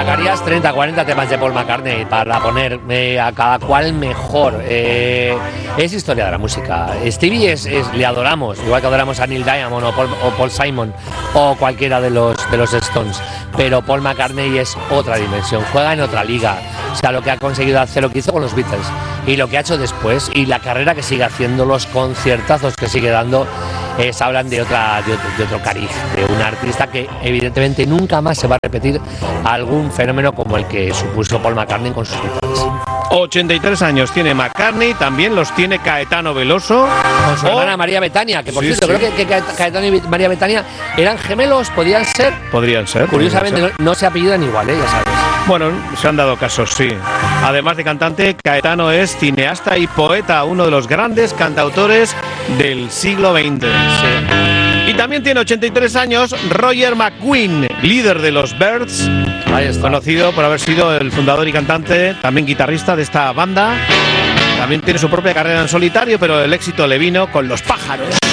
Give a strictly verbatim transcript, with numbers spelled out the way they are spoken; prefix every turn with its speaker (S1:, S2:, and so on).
S1: sacarías treinta, cuarenta temas de Paul McCartney para poner eh, a cada cual mejor. Eh, es historia de la música. Stevie es, es, le adoramos, igual que adoramos a Neil Diamond o Paul, o Paul Simon o cualquiera de los, de los Stones. Pero Paul McCartney es otra dimensión, juega en otra liga. O sea, lo que ha conseguido hacer, lo que hizo con los Beatles y lo que ha hecho después y la carrera que sigue haciendo, los conciertazos que sigue dando, es, hablan de, otra, de, otro, de otro cariz, de un artista que evidentemente nunca más se va a repetir algún fenómeno como el que supuso Paul McCartney con sus Beatles.
S2: ochenta y tres años tiene McCartney, también los tiene Caetano Veloso.
S1: Con su oh, hermana María Betania, que por
S2: sí,
S1: cierto,
S2: sí.
S1: creo que, que Caetano y María Betania eran gemelos, podían ser.
S2: Podrían ser.
S1: Curiosamente,
S2: podrían ser.
S1: No, no se apellidan igual, ¿eh? Ya sabes.
S2: Bueno, se han dado casos, sí. Además de cantante, Caetano es cineasta y poeta, uno de los grandes cantautores del siglo veinte. Sí. Y también tiene ochenta y tres años Roger McGuinn, líder de los Byrds, conocido por haber sido el fundador y cantante, también guitarrista de esta banda. También tiene su propia carrera en solitario, pero el éxito le vino con Los Pájaros.